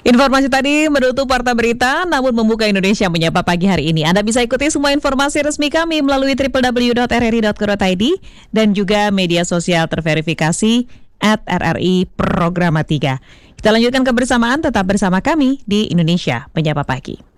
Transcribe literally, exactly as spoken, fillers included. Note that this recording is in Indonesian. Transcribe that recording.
Informasi tadi menutup Warta Berita, namun membuka Indonesia Menyapa pagi hari ini. Anda bisa ikuti semua informasi resmi kami melalui w w w dot r r i dot co dot i d dan juga media sosial terverifikasi at R R I Programa tiga. Kita lanjutkan kebersamaan, tetap bersama kami di Indonesia Menyapa Pagi.